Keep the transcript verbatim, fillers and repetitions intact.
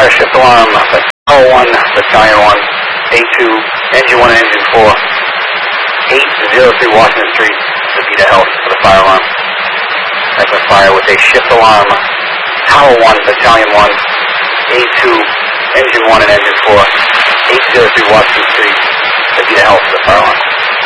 fire shift alarm, Tower one, Battalion one, A two, Engine one and Engine four, eight oh three Washington Street, DaVita Health for the fire alarm. Open fire with a shift alarm, Tower one, Battalion one, A two, Engine one and Engine four, eight oh three Washington Street, DaVita Health for the fire alarm.